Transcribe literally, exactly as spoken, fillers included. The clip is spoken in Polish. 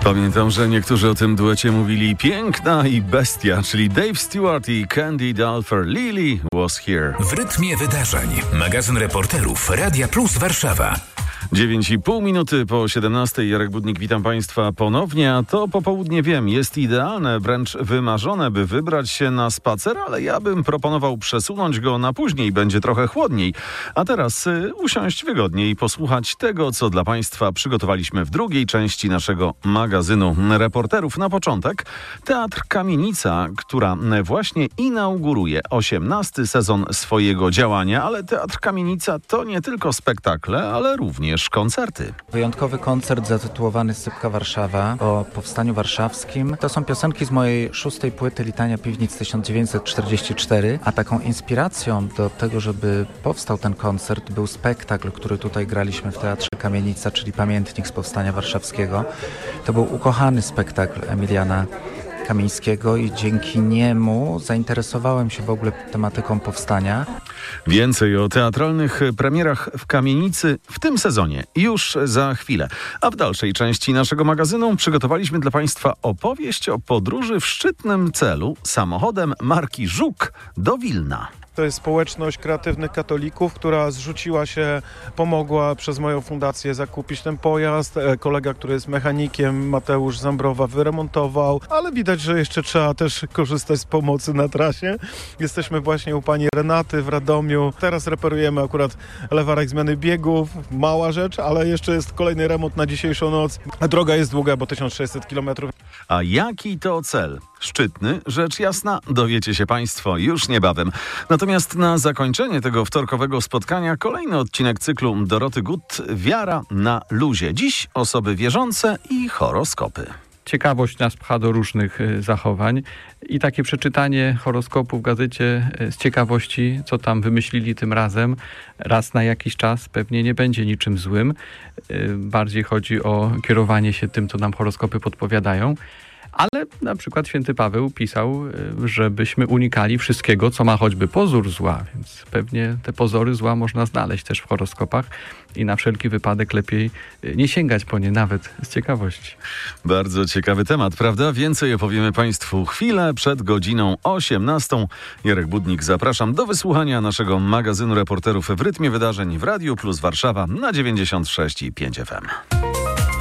Pamiętam, że niektórzy o tym duecie mówili piękna i bestia, czyli Dave Stewart i Candy Dulfer. Lily was here. W rytmie wydarzeń. Magazyn reporterów Radia Plus Warszawa. dziewięć i pół minuty po siedemnastej. Jarek Budnik, witam Państwa ponownie. A to popołudnie, wiem, jest idealne, wręcz wymarzone, by wybrać się na spacer, ale ja bym proponował przesunąć go na później, będzie trochę chłodniej. A teraz y, usiąść wygodniej i posłuchać tego, co dla Państwa przygotowaliśmy w drugiej części naszego magazynu reporterów. Na początek Teatr Kamienica, która właśnie inauguruje osiemnasty sezon swojego działania, ale Teatr Kamienica to nie tylko spektakle, ale również koncerty. Wyjątkowy koncert zatytułowany Sypka Warszawa o powstaniu warszawskim. To są piosenki z mojej szóstej płyty Litania Piwnic tysiąc dziewięćset czterdziesty czwarty, a taką inspiracją do tego, żeby powstał ten koncert, był spektakl, który tutaj graliśmy w Teatrze Kamienica, czyli Pamiętnik z powstania warszawskiego. To był ukochany spektakl Emiliana Kamińskiego i dzięki niemu zainteresowałem się w ogóle tematyką powstania. Więcej o teatralnych premierach w Kamienicy w tym sezonie już za chwilę. A w dalszej części naszego magazynu przygotowaliśmy dla Państwa opowieść o podróży w szczytnym celu samochodem marki Żuk do Wilna. To jest społeczność kreatywnych katolików, która zrzuciła się, pomogła przez moją fundację zakupić ten pojazd. Kolega, który jest mechanikiem, Mateusz Zambrowa, wyremontował, ale widać, że jeszcze trzeba też korzystać z pomocy na trasie. Jesteśmy właśnie u pani Renaty w Radomiu. Teraz reperujemy akurat lewarek zmiany biegów. Mała rzecz, ale jeszcze jest kolejny remont na dzisiejszą noc. A droga jest długa, bo tysiąc sześćset kilometrów. A jaki to cel? Szczytny, rzecz jasna, dowiecie się Państwo już niebawem. Natomiast na zakończenie tego wtorkowego spotkania kolejny odcinek cyklu Doroty Gut Wiara na luzie. Dziś osoby wierzące i horoskopy. Ciekawość nas pcha do różnych zachowań i takie przeczytanie horoskopu w gazecie z ciekawości, co tam wymyślili tym razem, raz na jakiś czas pewnie nie będzie niczym złym. Bardziej chodzi o kierowanie się tym, co nam horoskopy podpowiadają. Ale na przykład święty Paweł pisał, żebyśmy unikali wszystkiego, co ma choćby pozór zła, więc pewnie te pozory zła można znaleźć też w horoskopach i na wszelki wypadek lepiej nie sięgać po nie nawet z ciekawości. Bardzo ciekawy temat, prawda? Więcej opowiemy Państwu chwilę przed godziną osiemnastą. Jarek Budnik, zapraszam do wysłuchania naszego magazynu reporterów w rytmie wydarzeń w Radiu Plus Warszawa na dziewięćdziesiąt sześć i pięć F M.